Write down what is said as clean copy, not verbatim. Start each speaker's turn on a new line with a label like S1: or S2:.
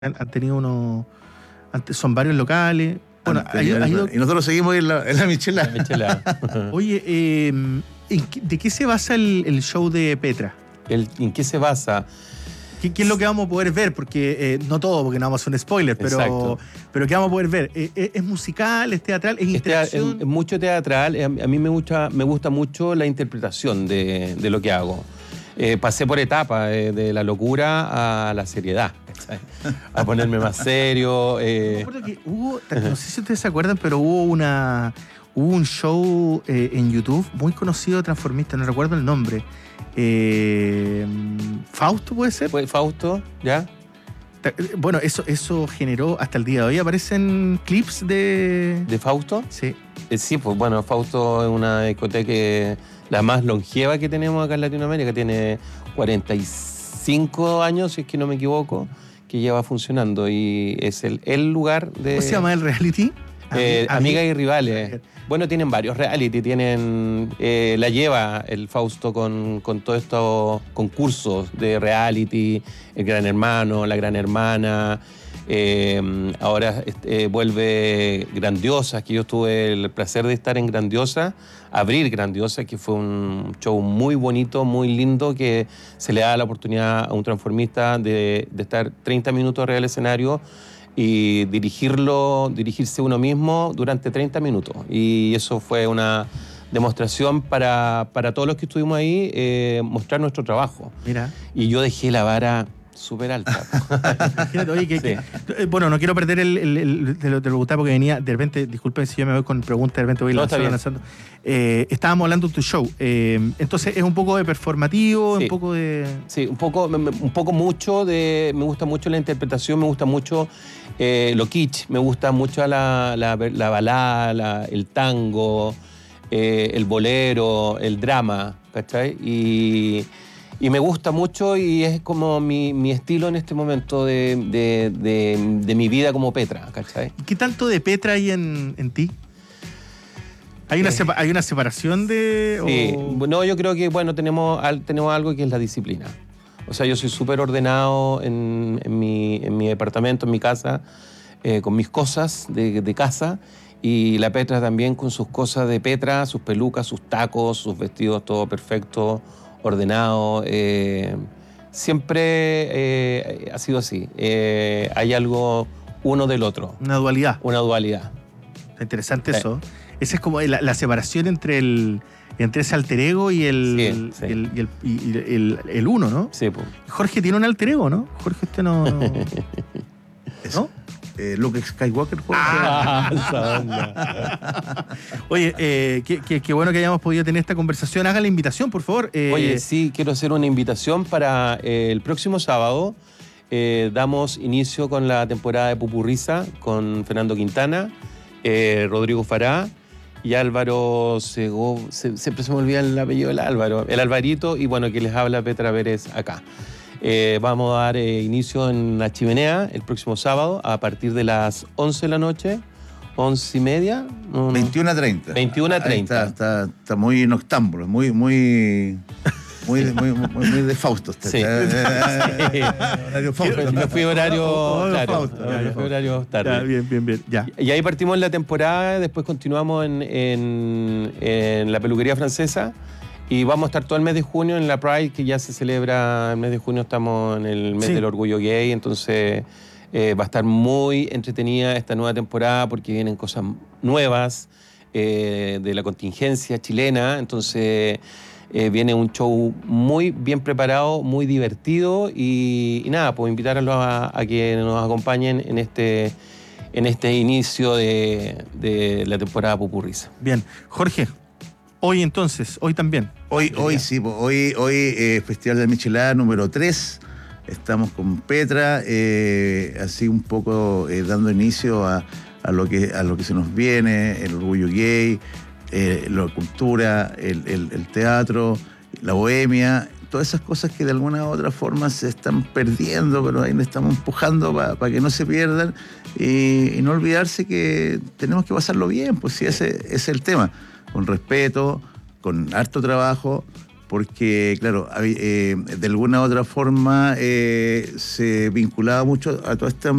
S1: han tenido unos... Son varios locales. Bueno,
S2: y nosotros seguimos en la michelada.
S1: Oye, ¿de qué se basa el show de Petra?
S3: ¿En qué se basa?
S1: ¿Qué es lo que vamos a poder ver? Porque no todo, porque no vamos a hacer un spoiler, pero ¿qué vamos a poder ver? ¿Es musical, es teatral, es interacción?
S3: Es mucho teatral. A mí me gusta mucho la interpretación de lo que hago. Pasé por etapas, de la locura a la seriedad, a ponerme más serio.
S1: Me acuerdo que no sé si ustedes se acuerdan, pero hubo un show en YouTube muy conocido de transformista, no recuerdo el nombre. ¿Fausto puede ser?
S3: Fausto, ¿ya?
S1: Bueno, eso generó, hasta el día de hoy aparecen clips de...
S3: ¿De Fausto?
S1: Sí.
S3: Sí, pues bueno, Fausto es una discoteca la más longeva que tenemos acá en Latinoamérica. Tiene 45 años, si es que no me equivoco, que lleva funcionando y es el lugar de...
S1: ¿Cómo se llama el reality?
S3: Amigas y Rivales. Bueno, tienen varios reality, la lleva el Fausto con todos estos concursos de reality, el Gran Hermano, la Gran Hermana, ahora vuelve Grandiosa, que yo tuve el placer de estar en Grandiosa, abrir Grandiosa, que fue un show muy bonito, muy lindo, que se le da la oportunidad a un transformista de estar 30 minutos arriba del escenario y dirigirse uno mismo durante 30 minutos. Y eso fue una demostración para todos los que estuvimos ahí, mostrar nuestro trabajo.
S1: Mira.
S3: Y yo dejé la vara súper alta.
S1: Imagínate, oye, bueno, no quiero perder te lo preguntaba porque venía, de repente, disculpen si yo me voy con preguntas, de repente voy lanzando. Estábamos hablando de tu show, entonces es un poco de performativo,
S3: sí.
S1: Un poco de...
S3: Sí, un poco mucho me gusta mucho la interpretación, me gusta mucho lo kitsch, me gusta mucho la balada, el tango, el bolero, el drama, ¿cachai? Y me gusta mucho y es como mi estilo en este momento de mi vida como Petra, ¿cachai?
S1: ¿Qué tanto de Petra hay en ti? ¿Hay una separación de...?
S3: Sí, no, yo creo que tenemos algo que es la disciplina. O sea, yo soy súper ordenado en mi departamento, en mi casa, con mis cosas de casa, y la Petra también con sus cosas de Petra, sus pelucas, sus tacos, sus vestidos, todo perfecto, ordenado. Siempre ha sido así. Hay algo uno del otro.
S1: Una dualidad.
S3: Una dualidad.
S1: Está interesante eso. Esa es como la separación entre ese alter ego y el uno, ¿no?
S3: Sí, pues.
S1: Jorge tiene un alter ego, ¿no? Jorge, usted no... ¿No?
S2: Luke Skywalker.
S3: Esa onda.
S1: Oye, qué bueno que hayamos podido tener esta conversación. Haga la invitación, por favor.
S3: Oye, sí, quiero hacer una invitación para el próximo sábado. Damos inicio con la temporada de Pupurriza con Fernando Quintana, Rodrigo Fará y Álvaro siempre se me olvida el apellido del Álvaro, el Alvarito, y bueno, que les habla Petra Pérez acá. Vamos a dar inicio en La Chimenea el próximo sábado a partir de las 11 de la noche, 11:30.
S2: 21:30.
S3: 21:30.
S2: Está muy noctámbulo, muy de Fausto.
S3: Sí. Me fui horario tarde.
S1: Bien. Ya.
S3: Y ahí partimos la temporada, después continuamos en la peluquería francesa. Y vamos a estar todo el mes de junio en la Pride, que ya se celebra el mes de junio, estamos en el mes del orgullo gay, entonces va a estar muy entretenida esta nueva temporada porque vienen cosas nuevas de la contingencia chilena, entonces viene un show muy bien preparado, muy divertido y nada, pues invitarlos a que nos acompañen en este inicio de la temporada Pupurriza.
S1: Bien, Jorge. Hoy también.
S2: Hoy Festival de Michelada número 3. Estamos con Petra, así un poco dando inicio a lo que se nos viene, el orgullo gay, la cultura, el teatro, la bohemia, todas esas cosas que de alguna u otra forma se están perdiendo, pero ahí le estamos empujando para que no se pierdan y no olvidarse que tenemos que pasarlo bien, pues sí, ese es el tema. Con respeto, con harto trabajo, porque, claro, de alguna u otra forma se vinculaba mucho a toda esta